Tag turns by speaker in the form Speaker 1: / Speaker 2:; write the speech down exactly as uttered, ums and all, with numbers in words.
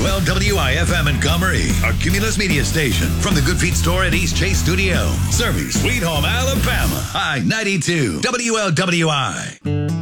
Speaker 1: W L W I F M Montgomery, our Cumulus media station. From the Good Feet store at East Chase Studio. Serving Sweet Home, Alabama. I ninety-two W L W I.